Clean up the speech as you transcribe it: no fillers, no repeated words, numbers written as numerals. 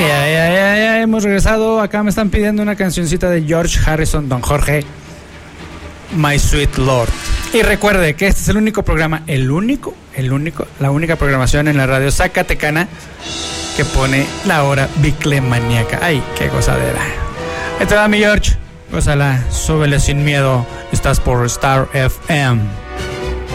Ya hemos regresado. Acá me están pidiendo una cancioncita de George Harrison, Don Jorge, My Sweet Lord. Y recuerde que este es el único programa, la única programación en la radio zacatecana que pone la hora biclemaníaca. Ay, qué gozadera. Ahí te va, mi George. Gózala, súbele sin miedo. Estás por Star FM.